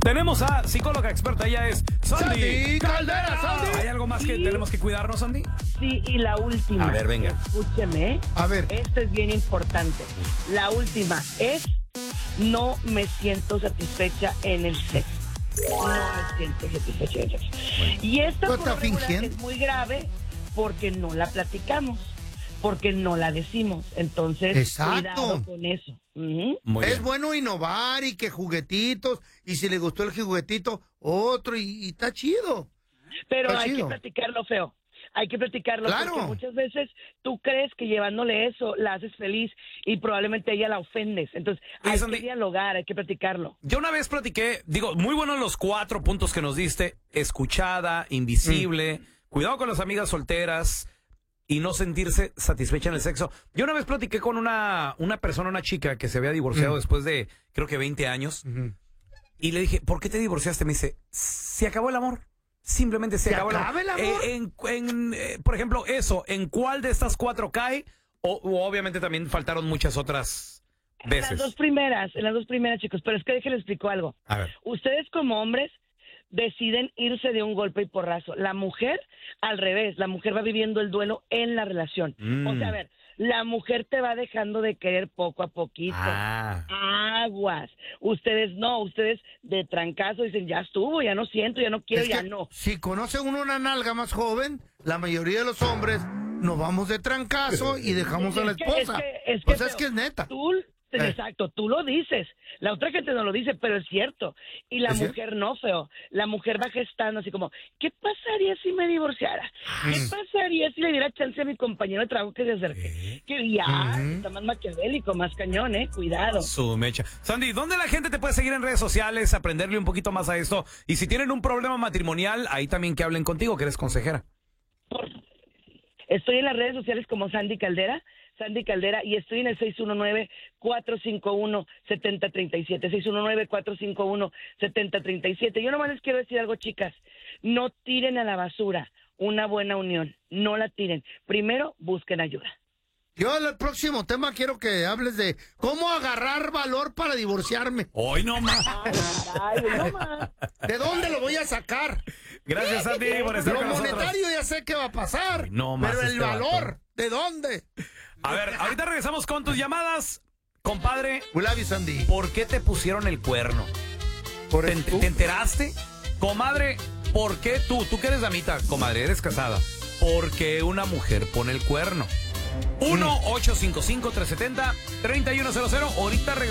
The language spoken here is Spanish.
Tenemos a psicóloga experta, ella es Sandy Caldera. Sandy. ¿Hay algo más que tenemos que cuidarnos, Sandy? Sí, y la última. A ver, venga. Escúcheme. A ver. Esto es bien importante. La última es: no me siento satisfecha en el sexo. No me siento satisfecha en el sexo. Y esta ¿Tú por lo estás regular fingiendo? es muy grave porque no la platicamos, porque no la decimos. Entonces, Exacto. cuidado con eso. Ujú. Muy Es bien. bueno innovar y que juguetitos, y si le gustó el juguetito, otro, y está chido. Pero Está hay chido. que platicarlo, feo. Hay que platicarlo Claro. porque muchas veces tú crees que llevándole eso la haces feliz y probablemente a ella la ofendes. Entonces Oye, hay Sandy, que dialogar, hay que platicarlo. yo una vez platiqué, digo, muy buenos los 4 puntos que nos diste: escuchada, invisible, cuidado con las amigas solteras y no sentirse satisfecha en el sexo. Yo una vez platiqué con una persona, una chica que se había divorciado después de, creo que 20 años, y le dije, ¿por qué te divorciaste? Me dice, se acabó el amor. Simplemente se acabó acaba el amor? Por ejemplo, eso, ¿en cuál de estas 4 cae? O obviamente también faltaron muchas otras En veces. las dos primeras, chicos, pero es que déjenles explico algo. A ver. Ustedes como hombres deciden irse de un golpe y porrazo. La mujer, al revés, la mujer va viviendo el duelo en la relación. O sea, a ver, la mujer te va dejando de querer poco a poquito. Aguas. Ustedes no, ustedes de trancazo dicen, ya estuvo, ya no siento, ya no quiero, Es que ya no. Si conoce uno una nalga más joven, la mayoría de los hombres nos vamos de trancazo y dejamos a la esposa. O sea, es que es neta. Exacto, tú lo dices. La otra gente no lo dice, pero es cierto. Y la ¿Es mujer no, feo. La mujer va gestando así como, ¿qué pasaría si me divorciara? ¿Qué pasaría si le diera chance a mi compañero de trabajo que se acerque? Que ya, está más maquiavélico, más cañón, cuidado. Su mecha. Sandy, ¿dónde la gente te puede seguir en redes sociales, aprenderle un poquito más a esto? Y si tienen un problema matrimonial, ahí también que hablen contigo, que eres consejera. Estoy en las redes sociales como Sandy Caldera, y estoy en el 619-451-7037, 619-451-7037. Yo nomás les quiero decir algo, chicas, no tiren a la basura una buena unión, no la tiren. Primero, busquen ayuda. Yo el próximo tema quiero que hables de cómo agarrar valor para divorciarme. Hoy no más. Ay, no más. ¿De dónde lo voy a sacar? Gracias, Sandy, por estar Lo con nosotros. monetario ya sé que va a pasar, Ay, no más pero el este vato. valor, ¿de dónde? A ver, ahorita regresamos con tus llamadas. Compadre, We love you, Sandy. ¿por qué te pusieron el cuerno? Por ¿Te, el- te enteraste? Comadre, ¿por qué tú que eres damita, comadre, eres casada? ¿Por qué una mujer pone el cuerno? 1-855-370-3100. Ahorita regresamos.